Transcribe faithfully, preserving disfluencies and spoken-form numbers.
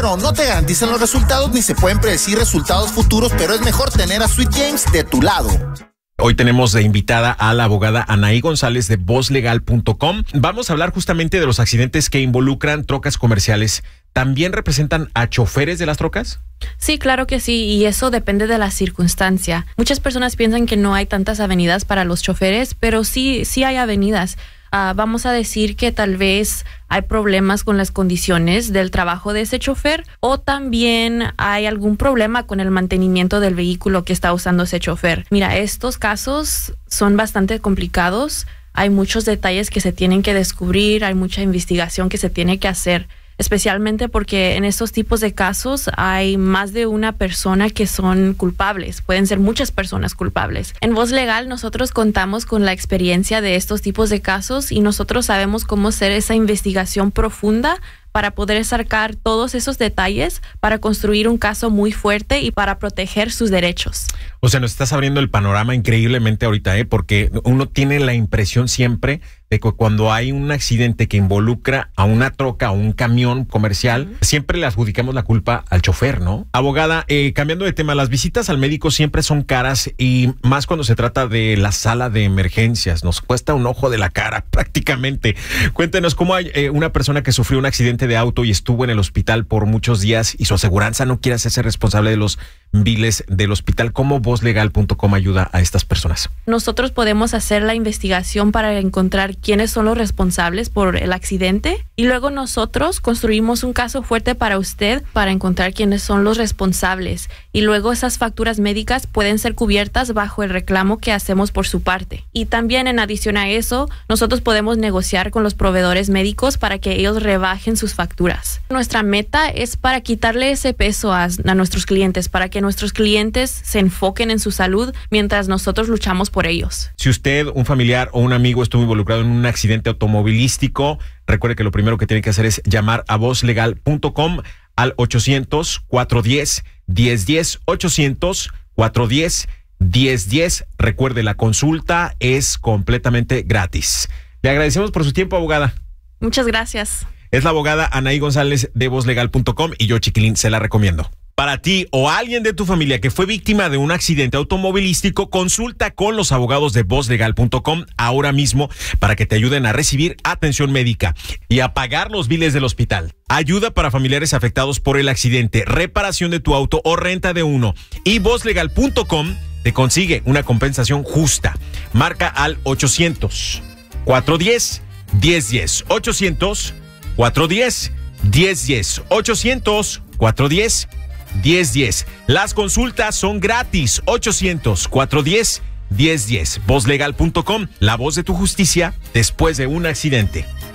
pero no te garantizan los resultados ni se pueden predecir resultados futuros, pero es mejor tener a Sweet James de tu lado. Hoy tenemos de invitada a la abogada Anaí González de voz legal punto com. Vamos a hablar justamente de los accidentes que involucran trocas comerciales. ¿También representan a choferes de las trocas? Sí, claro que sí, y eso depende de la circunstancia. Muchas personas piensan que no hay tantas avenidas para los choferes, pero sí, sí hay avenidas. Uh, vamos a decir que tal vez hay problemas con las condiciones del trabajo de ese chofer, o también hay algún problema con el mantenimiento del vehículo que está usando ese chofer. Mira, estos casos son bastante complicados. Hay muchos detalles que se tienen que descubrir, hay mucha investigación que se tiene que hacer, especialmente porque en estos tipos de casos hay más de una persona que son culpables. Pueden ser muchas personas culpables. En Voz Legal nosotros contamos con la experiencia de estos tipos de casos y nosotros sabemos cómo hacer esa investigación profunda para poder sacar todos esos detalles para construir un caso muy fuerte y para proteger sus derechos. O sea, nos estás abriendo el panorama increíblemente ahorita, ¿eh? Porque uno tiene la impresión siempre de que cuando hay un accidente que involucra a una troca o un camión comercial, uh-huh. siempre le adjudicamos la culpa al chofer, ¿no? Abogada, eh, cambiando de tema, las visitas al médico siempre son caras y más cuando se trata de la sala de emergencias. Nos cuesta un ojo de la cara prácticamente. Cuéntenos cómo hay eh, una persona que sufrió un accidente de auto y estuvo en el hospital por muchos días y su aseguranza no quiere hacerse responsable de los biles del hospital. ¿Cómo voz legal punto com ayuda a estas personas? Nosotros podemos hacer la investigación para encontrar quiénes son los responsables por el accidente y luego nosotros construimos un caso fuerte para usted para encontrar quiénes son los responsables y luego esas facturas médicas pueden ser cubiertas bajo el reclamo que hacemos por su parte. Y también en adición a eso, nosotros podemos negociar con los proveedores médicos para que ellos rebajen sus facturas. Nuestra meta es para quitarle ese peso a, a nuestros clientes, para que nuestros clientes se enfoquen en su salud mientras nosotros luchamos por ellos. Si usted, un familiar o un amigo estuvo involucrado en un accidente automovilístico, recuerde que lo primero que tiene que hacer es llamar a voz legal punto com al ochocientos, cuatrocientos diez, diez diez, ochocientos, cuatrocientos diez, diez diez. Recuerde, la consulta es completamente gratis. Le agradecemos por su tiempo, abogada. Muchas gracias. Es la abogada Anaí González de voz legal punto com y yo, Chiquilín, se la recomiendo. Para ti o alguien de tu familia que fue víctima de un accidente automovilístico, consulta con los abogados de voz legal punto com ahora mismo para que te ayuden a recibir atención médica y a pagar los biles del hospital. Ayuda para familiares afectados por el accidente, reparación de tu auto o renta de uno. Y voz legal punto com te consigue una compensación justa. Marca al ochocientos, cuatrocientos diez, diez diez. ochocientos, cuatrocientos diez, diez diez. ochocientos, cuatrocientos diez, diez diez. Las consultas son gratis. ochocientos, cuatrocientos diez, diez diez. voz legal punto com, la voz de tu justicia después de un accidente.